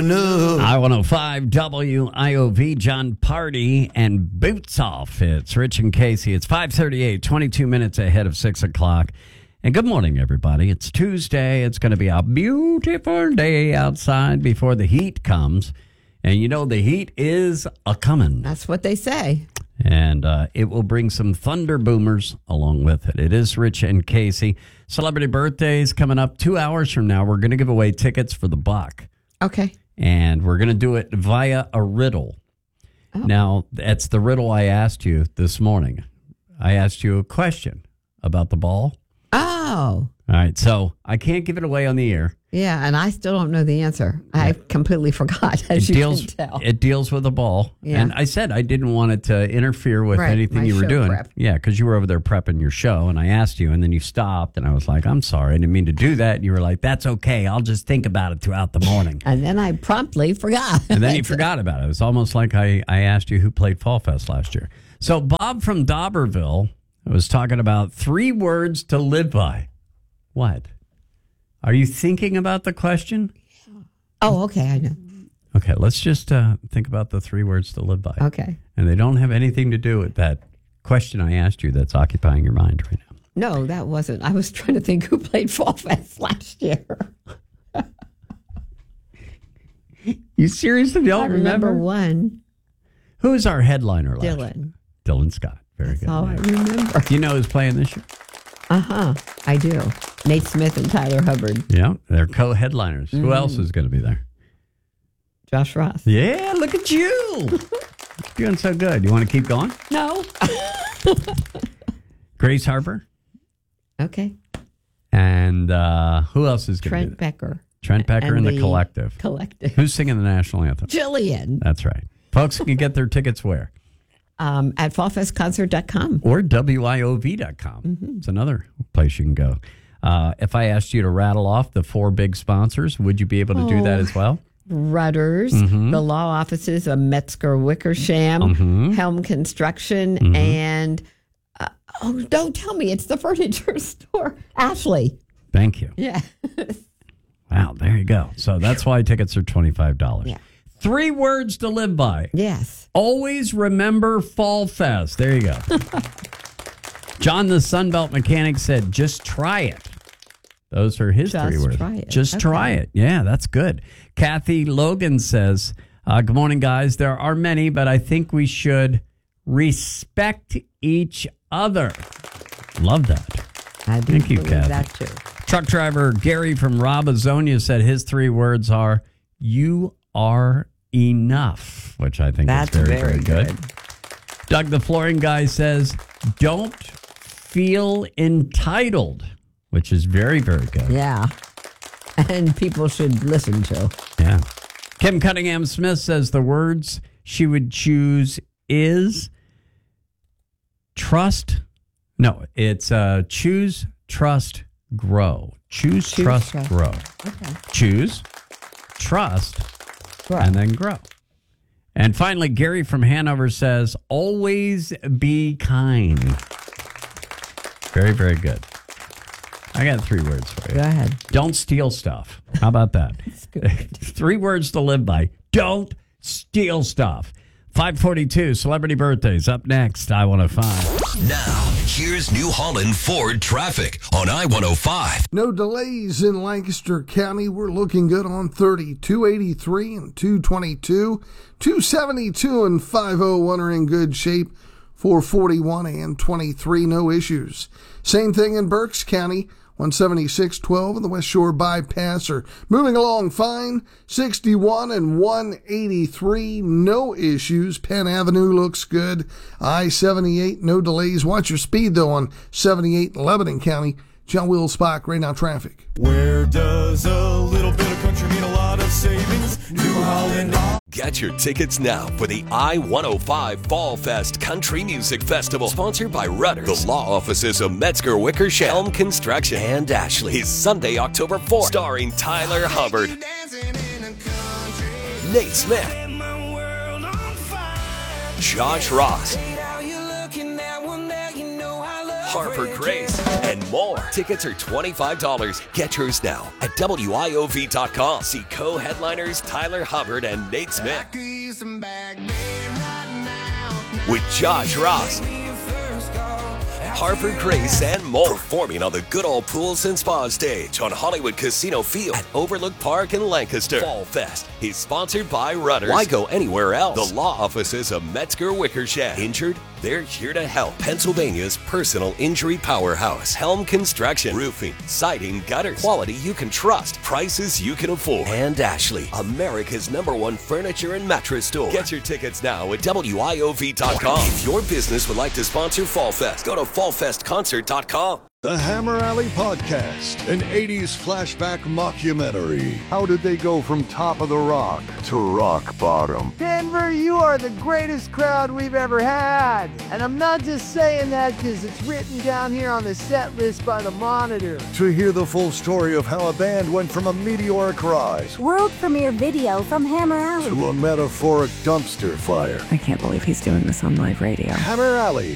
know. I-105 WIOV, John Party and Boots Off. It's Rich and Casey. It's 5:38, 22 minutes ahead of 6 o'clock. And good morning, everybody. It's Tuesday. It's going to be a beautiful day outside before the heat comes. And you know, the heat is a-coming. That's what they say. And it will bring some thunder boomers along with it. It is Rich and Casey. Celebrity birthdays coming up 2 hours from now. We're going to give away tickets for the Buck. Okay. And we're going to do it via a riddle. Oh. Now, that's the riddle I asked you this morning. I asked you a question about the ball. Oh. All right. So I can't give it away on the air. Yeah, and I still don't know the answer. I completely forgot, as you can tell. It deals with a ball. Yeah. And I said I didn't want it to interfere with anything you were doing. Prep. Yeah, because you were over there prepping your show, and I asked you, and then you stopped, and I was like, I'm sorry, I didn't mean to do that. And you were like, that's okay. I'll just think about it throughout the morning. And then I promptly forgot. And then you forgot about it. It was almost like I asked you who played Fall Fest last year. So Bob from Dauberville was talking about 3 words to live by. What? Are you thinking about the question? Oh, okay, I know. Okay, let's just think about the 3 words to live by. Okay. And they don't have anything to do with that question I asked you that's occupying your mind right now. No, that wasn't. I was trying to think who played Fall Fest last year. You seriously don't I remember one. Who is our headliner last year? Dylan Scott. Very good. Oh, I remember. Do you know who's playing this year? I do. Nate Smith and Tyler Hubbard. Yeah, they're co-headliners. Who else is going to be there? Josh Ross. Yeah, look at you. Doing so good. You want to keep going? No. Grace Harper. Okay. And who else is going to be there? Trent Becker. Trent Becker and the Collective. Who's singing the national anthem? Jillian. That's right. Folks can get their tickets where? At fallfestconcert.com. Or WIOV.com. Mm-hmm. It's another place you can go. If I asked you to rattle off the 4 big sponsors, would you be able to do that as well? Rudders, the law offices of Metzger Wickersham, Helm Construction, and, don't tell me, it's the furniture store. Ashley. Thank you. Yeah. Wow, there you go. So that's why tickets are $25. Yeah. 3 words to live by. Yes. Always remember Fall Fest. There you go. John the Sunbelt Mechanic said, just try it. Those are his 3 words. Try it. Just try it. Yeah, that's good. Kathy Logan says, good morning, guys. There are many, but I think we should respect each other. Love that. Thank you, Kathy. That too. Truck driver Gary from Robazonia said his 3 words are, you are enough, which I think is very, very good. Doug the flooring guy says, don't feel entitled, which is very, very good. Yeah. And people should listen to. Yeah. Kim Cunningham Smith says the words she would choose is trust. No, it's choose, trust, grow. Choose, trust, grow. Okay. Choose, trust, and then grow. And finally, Gary from Hanover says, always be kind. Very, very good. I got 3 words for you. Go ahead. Don't steal stuff. How about that? That's good. 3 words to live by. Don't steal stuff. 5:42, celebrity birthdays. Up next, I-105. Now, here's New Holland Ford traffic on I-105. No delays in Lancaster County. We're looking good on 30, 283 and 222. 272 and 501 are in good shape. 441 and 23, no issues. Same thing in Berks County. 176.12 and the West Shore Bypass are moving along fine. 61 and 183, no issues. Penn Avenue looks good. I-78, no delays. Watch your speed, though, on 78 in Lebanon County. John Will Spock, right now traffic. Where does a little bit of country mean a lot of savings? New Holland. Get your tickets now for the I-105 Fall Fest Country Music Festival, sponsored by Rudders, the law offices of Metzger Wickersham, Helm Construction, and Ashley. Is Sunday, October 4th, starring Tyler Hubbard, Nate Smith, Josh Ross, Harper Grace, and more. Tickets are $25. Get yours now at WIOV.com. See co-headliners Tyler Hubbard and Nate Smith. With Josh Ross, Harper Grace, and more. Performing on the Good Old Pools and Spa stage on Hollywood Casino Field at Overlook Park in Lancaster. Fall Fest is sponsored by Rudders. Why go anywhere else? The law offices of Metzger Wickersham. Injured? They're here to help. Pennsylvania's personal injury powerhouse. Helm Construction. Roofing, siding, gutters. Quality you can trust. Prices you can afford. And Ashley, America's #1 furniture and mattress store. Get your tickets now at WIOV.com. If your business would like to sponsor Fall Fest, go to fallfestconcert.com. The Hammer Alley Podcast, an 80s flashback mockumentary. How did they go from top of the rock to rock bottom? Denver, you are the greatest crowd we've ever had. And I'm not just saying that because it's written down here on the set list by the Monitor. To hear the full story of how a band went from a meteoric rise world premiere video from Hammer Alley to a metaphoric dumpster fire. I can't believe he's doing this on live radio. Hammer Alley,